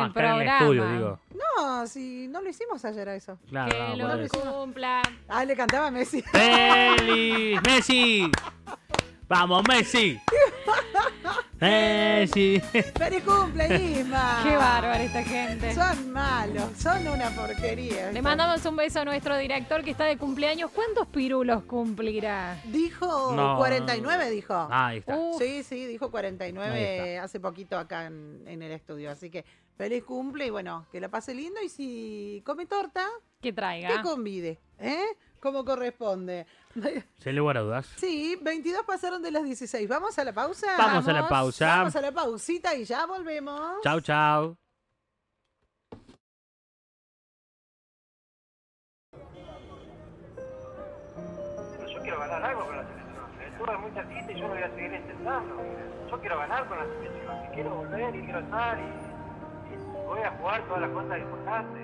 el acá en el programa. estudio, digo. No, si no lo hicimos ayer a eso. Claro, Que no, lo por eso. cumpla. Ah, le cantaba a Messi. ¡Feliz Messi! ¡Vamos, Messi! ¡Messi! ¡Feliz cumple, Isma! Qué bárbaro esta gente. Son malos, son una porquería. Le mandamos un beso a nuestro director que está de cumpleaños. ¿Cuántos pirulos cumplirá? Dijo No, 49, dijo. Ah, ahí está. Sí, dijo Ahí 49 hace poquito acá en el estudio. Así que feliz cumple y bueno, que la pase lindo. Y si come torta, Que que traiga. convide, ¿eh? Como corresponde. Sin lugar a dudas. Sí, 22 pasaron de las 16. ¿Vamos a la pausa? Vamos a la pausa. Vamos a la pausita y ya volvemos. Chau, chau. Pero yo quiero ganar algo con la selección. Tuve muy cerquita y yo lo voy a seguir intentando. Yo quiero ganar con la selección. Y quiero volver y quiero estar y voy a jugar todas las cosas importantes.